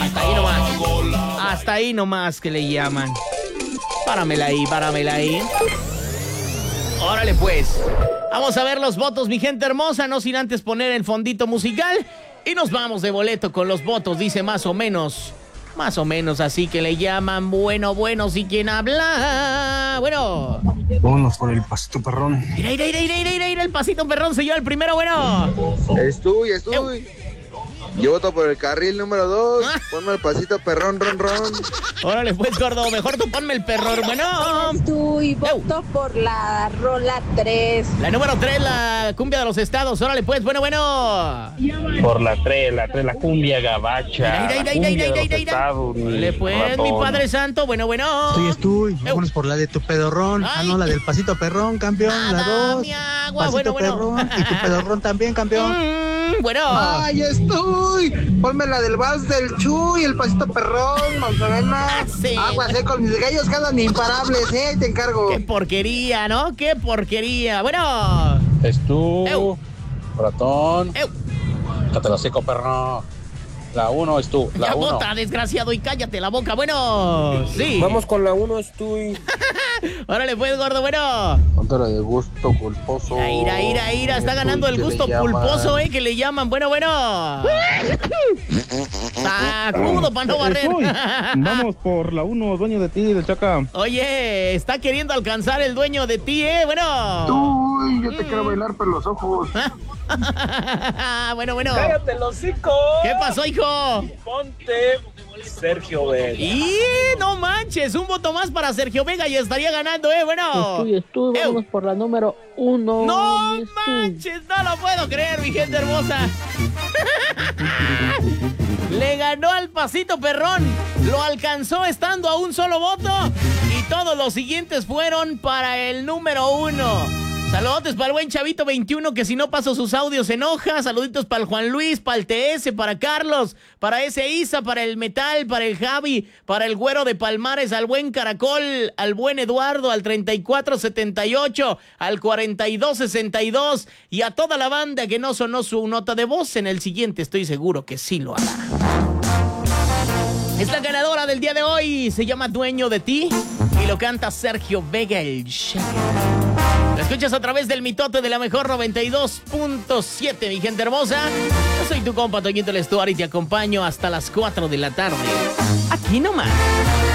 Hasta ahí nomás. Hasta ahí nomás que le llaman. Páramela ahí. Órale pues. Vamos a ver los votos, mi gente hermosa, no sin antes poner el fondito musical. Y nos vamos de boleto con los votos, dice más o menos así que le llaman. Bueno, ¿sí quién habla? Bueno. Vámonos por el pasito perrón. Mira, el pasito perrón se lleva el primero, bueno. Estoy. Yo voto por el carril número 2. Ponme el pasito perrón, ron. Órale, pues, gordo, mejor tú ponme el perrón, bueno. Estoy, voto por la rola 3. La número 3, la cumbia de los estados. Órale, pues, bueno. Por la 3, la cumbia gabacha. Órale, pues, mi Padre Santo, bueno. Estoy. Vámonos por la de tu pedorrón. Ay. No, la del pasito perrón, campeón. La 2. Mi agua, Pasito bueno. perrón. Y tu pedorrón también, campeón. Bueno. ¡Ay, estoy! Ponme la del vals del Chuy, el pasito perrón, Monserena. Sí. Aguas, con mis gallos quedan imparables, te encargo. Qué porquería, ¿no? Qué porquería. Bueno. Estuvo. Ratón. Eu. Cállate el hocico, perro. La 1 es tú. Ya vota, desgraciado, y cállate la boca. Bueno, sí. Vamos con la 1, estoy. Órale, pues, gordo, bueno. Ponte la de gusto culposo. Ira. Está ganando el gusto pulposo, que le llaman. Bueno. Sacudo para no barrer. Vamos por la 1, dueño de ti, del Chaca. Oye, está queriendo alcanzar el dueño de ti, bueno. Uy, yo te quiero bailar por los ojos. Bueno. ¡Cállate el hocico! ¿Qué pasó, hijo? Ponte Sergio Vega. Y no manches, un voto más para Sergio Vega y estaría ganando, bueno. Estoy, vamos por la número 1. No manches, no lo puedo creer, mi gente hermosa. Le ganó al pasito perrón. Lo alcanzó estando a un solo voto. Y todos los siguientes fueron para el número 1. Saludos para el buen Chavito 21, que si no paso sus audios se enoja. Saluditos para el Juan Luis, para el TS, para Carlos, para ese Isa, para el Metal, para el Javi, para el Güero de Palmares, al buen Caracol, al buen Eduardo, al 3478, al 4262 y a toda la banda que no sonó su nota de voz. En el siguiente estoy seguro que sí lo hará. Es la ganadora del día de hoy, se llama Dueño de Ti y lo canta Sergio Vega el Shaker. Lo escuchas a través del mitote de la mejor 92.7, mi gente hermosa. Yo soy tu compa Toñito el Estuar y te acompaño hasta las 4 de la tarde. Aquí nomás.